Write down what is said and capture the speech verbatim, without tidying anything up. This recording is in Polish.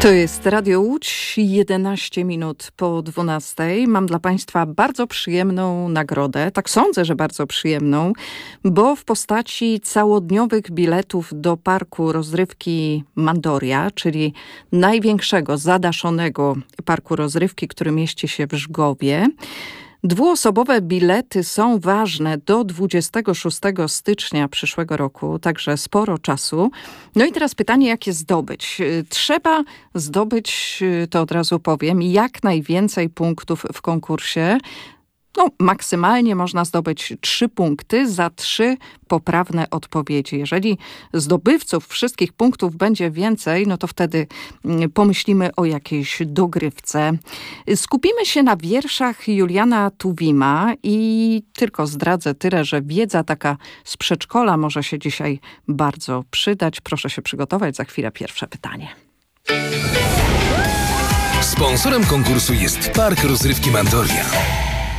To jest Radio Łódź, jedenaście minut po dwunastej. Mam dla Państwa bardzo przyjemną nagrodę, tak sądzę, że bardzo przyjemną, bo w postaci całodniowych biletów do parku rozrywki Mandoria, czyli największego zadaszonego parku rozrywki, który mieści się w Żgowie. Dwuosobowe bilety są ważne do dwudziestego szóstego stycznia przyszłego roku, także sporo czasu. No i teraz pytanie, jak je zdobyć? Trzeba zdobyć, to od razu powiem, jak najwięcej punktów w konkursie. No, maksymalnie można zdobyć trzy punkty za trzy poprawne odpowiedzi. Jeżeli zdobywców wszystkich punktów będzie więcej, no to wtedy pomyślimy o jakiejś dogrywce. Skupimy się na wierszach Juliana Tuwima i tylko zdradzę tyle, że wiedza taka z przedszkola może się dzisiaj bardzo przydać. Proszę się przygotować, za chwilę pierwsze pytanie. Sponsorem konkursu jest Park Rozrywki Mandoria.